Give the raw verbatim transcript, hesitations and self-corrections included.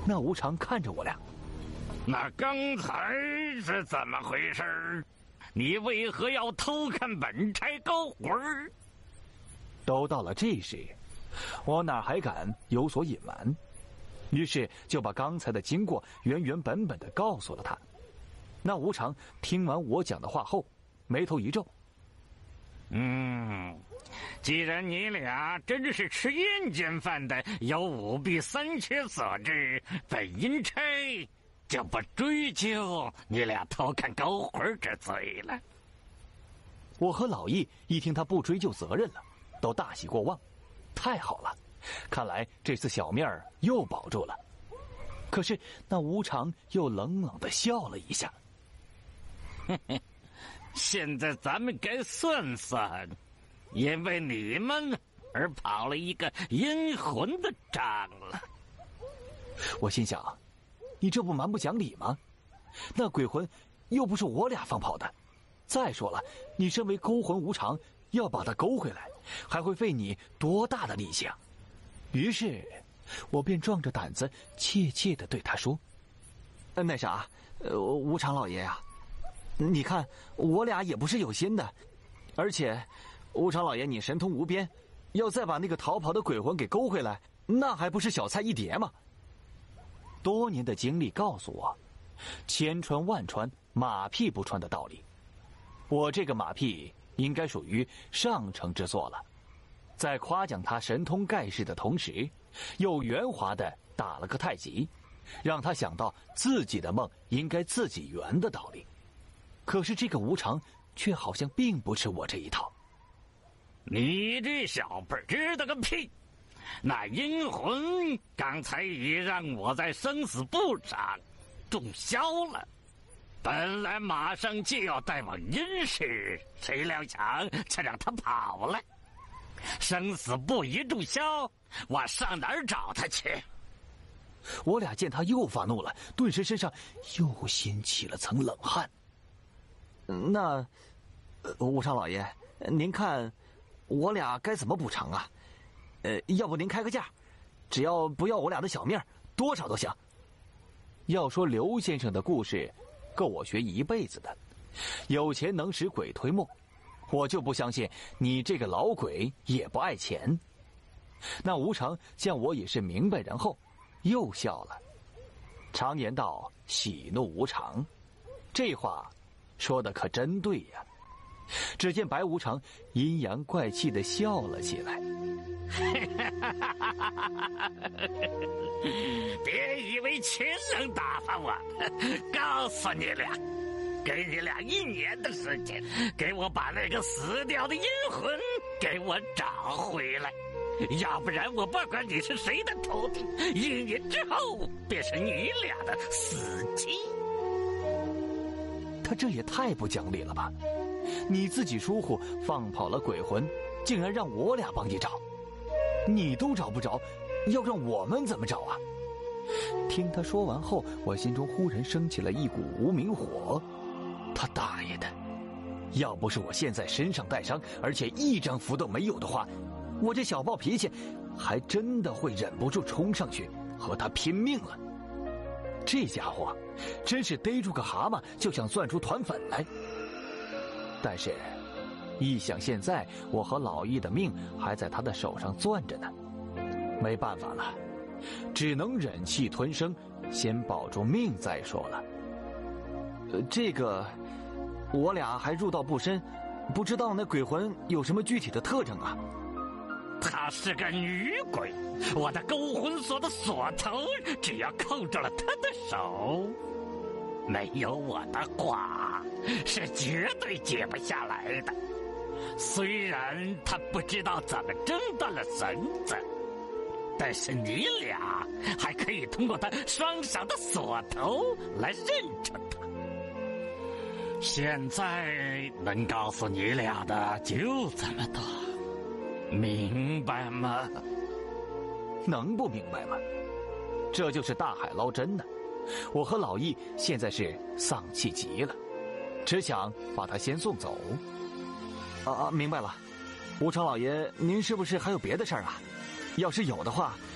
那无常看着我俩， 那刚才是怎么回事？你为何要偷看本差勾魂？ 都到了这时，我哪还敢有所隐瞒？于是就把刚才的经过原原本本的告诉了他。那无常听完我讲的话后，眉头一皱。 嗯，既然你俩真是吃阴间饭的，有舞弊三缺所致，本阴差就不追究你俩偷看勾魂之罪了。 我和老易一听他不追究责任了，都大喜过望。太好了，看来这次小命儿又保住了。可是那无常又冷冷地笑了一下。 嘿嘿，现在咱们该算算，因为你们而跑了一个阴魂的账了。 我心想，你这不蛮不讲理吗？那鬼魂又不是我俩放跑的。再说了，你身为勾魂无常，要把它勾回来，还会费你多大的力气啊？于是我便壮着胆子怯怯地对他说：呃那啥，呃无常老爷呀、啊，你看我俩也不是有心的，而且无常老爷你神通无边，要再把那个逃跑的鬼魂给勾回来，那还不是小菜一碟吗？多年的经历告诉我，千穿万穿，马屁不穿的道理。我这个马屁应该属于上乘之作了，在夸奖他神通盖世的同时，又圆滑地打了个太极，让他想到自己的梦应该自己圆的道理。可是这个无常却好像并不吃我这一套。 你这小辈知道个屁！那阴魂刚才已让我在生死簿上注销了，本来马上就要带往阴世，谁料想却让他跑了。生死簿一注销，我上哪儿找他去？ 我俩见他又发怒了，顿时身上又掀起了层冷汗。那，呃、无常老爷，您看我俩该怎么补偿啊？呃，要不您开个价，只要不要我俩的小命，多少都行。要说刘先生的故事，够我学一辈子的。有钱能使鬼推磨，我就不相信你这个老鬼也不爱钱。那无常见我也是明白人后，又笑了。常言道，喜怒无常，这话说的可真对呀。只见白无常阴阳怪气地笑了起来。 别以为钱能打发我，告诉你俩，给你俩一年的时间，给我把那个死掉的阴魂给我找回来，要不然我不管你是谁的徒弟，一年之后便是你俩的死期。 他这也太不讲理了吧！你自己疏忽放跑了鬼魂，竟然让我俩帮你找，你都找不着，要让我们怎么找啊？听他说完后，我心中忽然升起了一股无名火。他大爷的！要不是我现在身上带伤，而且一张符都没有的话，我这小暴脾气还真的会忍不住冲上去和他拼命了。这家伙真是逮住个蛤蟆就想攥出团粉来。但是一想现在我和老易的命还在他的手上攥着呢，没办法了，只能忍气吞声，先保住命再说了。呃，这个我俩还入道不深，不知道那鬼魂有什么具体的特征啊？ 她是个女鬼，我的勾魂锁的锁头只要扣住了她的手，没有我的话是绝对解不下来的。虽然她不知道怎么挣断了绳子，但是你俩还可以通过她双手的锁头来认出她。现在能告诉你俩的就这么多，明白吗？ 能不明白吗？这就是大海捞针呢。我和老易现在是丧气极了，只想把他先送走。啊啊，明白了。无常老爷，您是不是还有别的事儿啊？要是有的话，